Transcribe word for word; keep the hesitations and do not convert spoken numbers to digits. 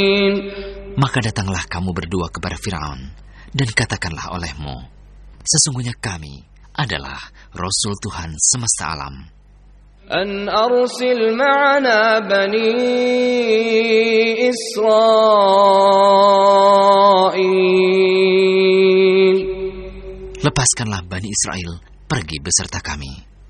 Maka datanglah kamu berdua kepada Firaun dan katakanlah olehmu, sesungguhnya kami adalah Rasul Tuhan semesta alam. An arsil ma'ana bani Israel. Lepaskanlah Bani Israel pergi beserta kami.